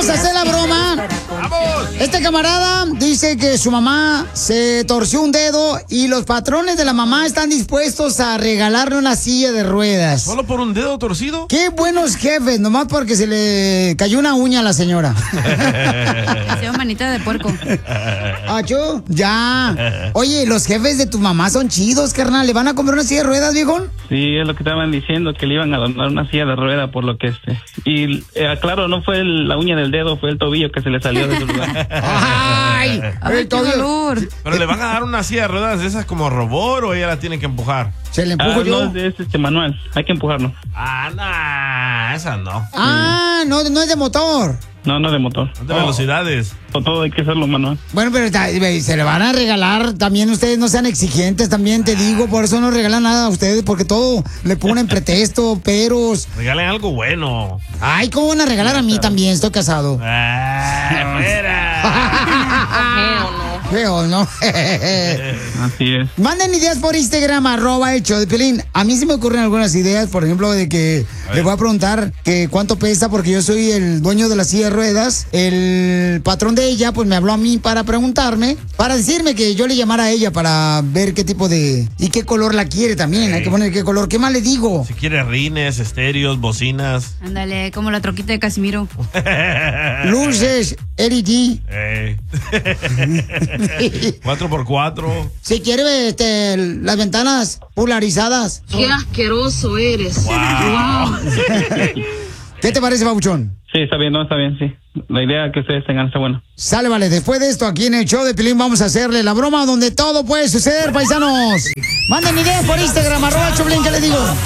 Vamos a hacer la broma. ¡Vamos! Este camarada dice que su mamá se torció un dedo y los patrones de la mamá están dispuestos a regalarle una silla de ruedas. ¿Solo por un dedo torcido? Qué buenos jefes, nomás porque se le cayó una uña a la señora. Hacía manita de puerco. ¿Achú? Ya. Oye, los jefes de tu mamá son chidos, carnal. ¿Le van a comprar una silla de ruedas, viejón? Sí, es lo que estaban diciendo, que le iban a donar una silla de rueda por lo que Y claro, no fue la uña del dedo, fue el tobillo que se le salió de su lugar. ¡Ay! Ay, qué dolor. ¿Pero le van a dar una silla de ruedas de esas como robot o ella la tiene que empujar? Se le empujo yo. No, es manual, hay que empujarlo. Esa no. No es de motor. No de motor. De velocidades. Todo hay que hacerlo manual. Bueno, pero se le van a regalar. También ustedes no sean exigentes, también te digo. Por eso no regalan nada a ustedes, porque todo le ponen pretexto, peros. Regalen algo bueno. Ay, ¿cómo van a regalar a mí también? Estoy casado. ¡Fuera! Feo, ¿no? Así es. Manden ideas por Instagram, @elshowdepiolín. A mí se me ocurren algunas ideas, por ejemplo, de que le voy a preguntar que cuánto pesa, porque yo soy el dueño de la silla de ruedas. El patrón de ella, pues me habló a mí para preguntarme, para decirme que yo le llamara a ella para ver qué tipo de... y qué color la quiere también. Hay que poner qué color. ¿Qué más le digo? Si quiere rines, estéreos, bocinas. Ándale, como la troquita de Casimiro. Luces, LED. 4x4. Si quiere las ventanas polarizadas. Qué asqueroso eres. Wow. ¿Qué te parece, Pabuchón? Sí, está bien, sí. La idea que ustedes tengan está buena. Sale, vale. Después de esto, aquí en el show de Piolín vamos a hacerle la broma donde todo puede suceder, paisanos. Manden ideas por Instagram, @Choplin, ¿qué les digo?